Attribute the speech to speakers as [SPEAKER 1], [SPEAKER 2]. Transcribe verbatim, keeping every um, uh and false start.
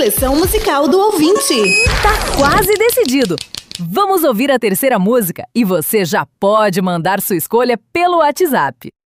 [SPEAKER 1] seleção musical do ouvinte.
[SPEAKER 2] Tá quase decidido. Vamos ouvir a terceira música e você já pode mandar sua escolha pelo WhatsApp.